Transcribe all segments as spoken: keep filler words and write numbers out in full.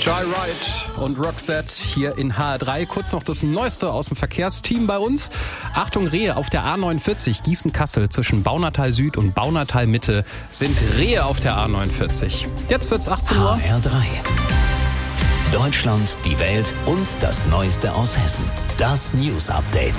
Joyride und Roxette hier in H R drei. Kurz noch das Neueste aus dem Verkehrsteam bei uns. Achtung, Rehe auf der A neunundvierzig Gießen-Kassel zwischen Baunatal Süd und Baunatal Mitte sind Rehe auf der A neunundvierzig. Jetzt wird's achtzehn Uhr. H R drei. Deutschland, die Welt und das Neueste aus Hessen. Das News Update.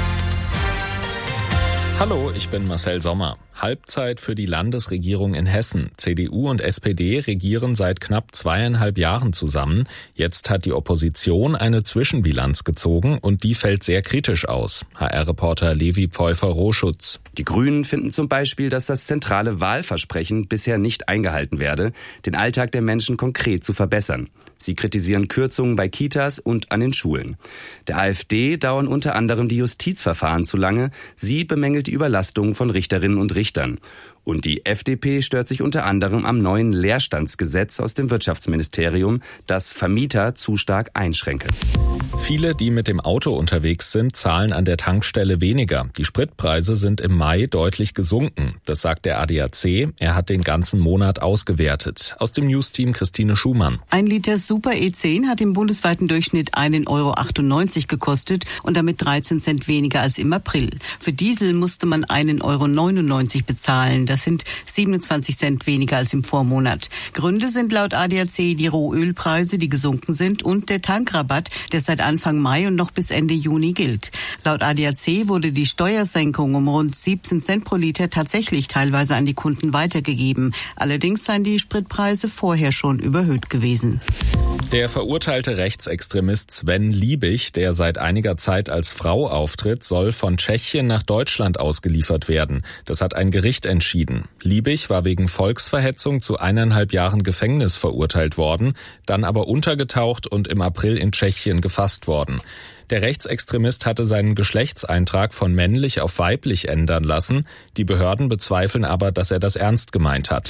Hallo, ich bin Marcel Sommer. Halbzeit für die Landesregierung in Hessen. C D U und S P D regieren seit knapp zweieinhalb Jahren zusammen. Jetzt hat die Opposition eine Zwischenbilanz gezogen und die fällt sehr kritisch aus. H R-Reporter Levi Pfeuffer-Roschutz. Die Grünen finden zum Beispiel, dass das zentrale Wahlversprechen bisher nicht eingehalten werde, den Alltag der Menschen konkret zu verbessern. Sie kritisieren Kürzungen bei Kitas und an den Schulen. Der AfD dauern unter anderem die Justizverfahren zu lange. Sie bemängelt die Überlastung von Richterinnen und Richtern. Und die F D P stört sich unter anderem am neuen Leerstandsgesetz aus dem Wirtschaftsministerium, das Vermieter zu stark einschränke. Viele, die mit dem Auto unterwegs sind, zahlen an der Tankstelle weniger. Die Spritpreise sind im Mai deutlich gesunken. Das sagt der A D A C. Er hat den ganzen Monat ausgewertet. Aus dem Newsteam Christine Schumann. Ein Liter Super E zehn hat im bundesweiten Durchschnitt einen Euro achtundneunzig gekostet und damit dreizehn Cent weniger als im April. Für Diesel musste man einen Euro neunundneunzig bezahlen. Das sind siebenundzwanzig Cent weniger als im Vormonat. Gründe sind laut A D A C die Rohölpreise, die gesunken sind, und der Tankrabatt, der seit Anfang Mai und noch bis Ende Juni gilt. Laut A D A C wurde die Steuersenkung um rund siebzehn Cent pro Liter tatsächlich teilweise an die Kunden weitergegeben. Allerdings seien die Spritpreise vorher schon überhöht gewesen. Der verurteilte Rechtsextremist Sven Liebig, der seit einiger Zeit als Frau auftritt, soll von Tschechien nach Deutschland ausgeliefert werden. Das hat ein Gericht entschieden. Liebig war wegen Volksverhetzung zu eineinhalb Jahren Gefängnis verurteilt worden, dann aber untergetaucht und im April in Tschechien gefasst worden. Der Rechtsextremist hatte seinen Geschlechtseintrag von männlich auf weiblich ändern lassen. Die Behörden bezweifeln aber, dass er das ernst gemeint hat.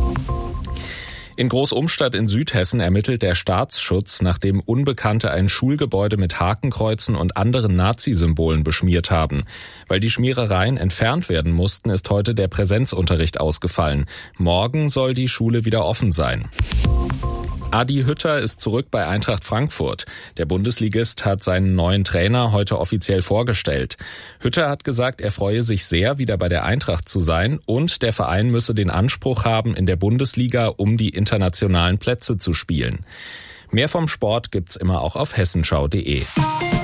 In Großumstadt in Südhessen ermittelt der Staatsschutz, nachdem Unbekannte ein Schulgebäude mit Hakenkreuzen und anderen Nazi-Symbolen beschmiert haben. Weil die Schmierereien entfernt werden mussten, ist heute der Präsenzunterricht ausgefallen. Morgen soll die Schule wieder offen sein. Adi Hütter ist zurück bei Eintracht Frankfurt. Der Bundesligist hat seinen neuen Trainer heute offiziell vorgestellt. Hütter hat gesagt, er freue sich sehr, wieder bei der Eintracht zu sein, und der Verein müsse den Anspruch haben, in der Bundesliga um die internationalen Plätze zu spielen. Mehr vom Sport gibt's immer auch auf hessenschau punkt de.